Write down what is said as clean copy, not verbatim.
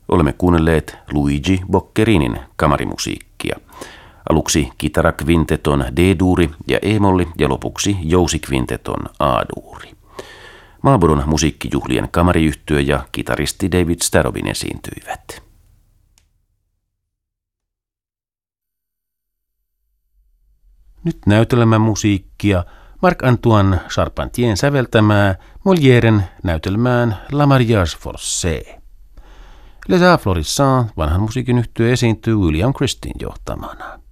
Olemme kuunnelleet Luigi Boccherinin kamarimusiikkia. Aluksi kitarakvinteton D-duuri ja E-molli ja lopuksi jousikvinteton A-duuri. Marlboron musiikkijuhlien kamariyhtye ja kitaristi David Starobin esiintyivät. Nyt näytelmän musiikkia Marc-Antoine Charpentien säveltämää Molièren näytelmään La Mariage Forcé. Les Arts Florissants vanhan musiikin yhtye esiintyy William Christin johtamana.